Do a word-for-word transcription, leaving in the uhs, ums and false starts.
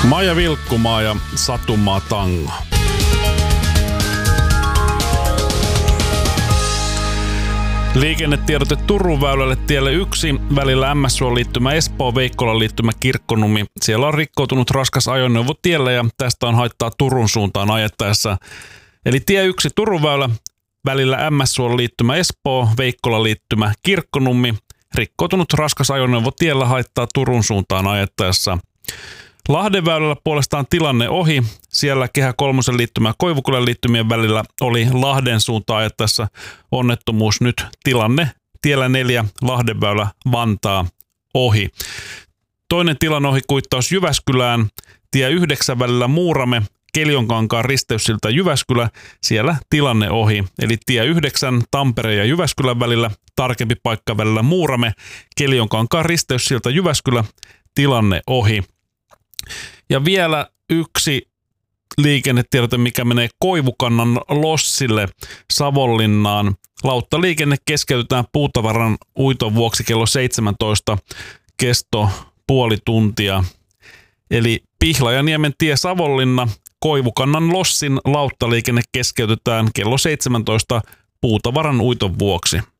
Maija Vilkkumaa ja Satumaa Tango. Liikennetiedote Turun väylälle tielle yksi välillä M S-suon liittymä Espoo, Veikkolan liittymä Kirkkonummi. Siellä on rikkoutunut raskas ajoneuvo tielle ja tästä on haittaa Turun suuntaan ajettaessa. Eli tie yksi Turun väylä välillä M S-suon liittymä Espoo, Veikkolan liittymä Kirkkonummi. Rikkoutunut raskas ajoneuvo tiellä haittaa Turun suuntaan ajettaessa. Lahden väylällä puolestaan tilanne ohi. Siellä Kehä kolmosen liittymä ja Koivukylän liittymien välillä oli Lahden suuntaan ajettaessa onnettomuus. Nyt tilanne tiellä neljä Lahden väylä Vantaa ohi. Toinen tilan ohi kuittaus Jyväskylään. Tie yhdeksän välillä Muurame, Keljonkankaan risteyssilta Jyväskylä. Siellä tilanne ohi. Eli tie yhdeksän Tampere ja Jyväskylän välillä. Tarkempi paikka välillä Muurame, Keljonkankaan risteyssilta Jyväskylä. Tilanne ohi. Ja vielä yksi liikennetiedote, mikä menee Koivukannan lossille Savonlinnaan. Lauttaliikenne keskeytetään puutavaran uiton vuoksi kello seitsemäntoista, kesto puoli tuntia. Eli Pihlajaniemen tie Savonlinna, Koivukannan lossin lauttaliikenne keskeytetään kello seitsemäntoista puutavaran uiton vuoksi.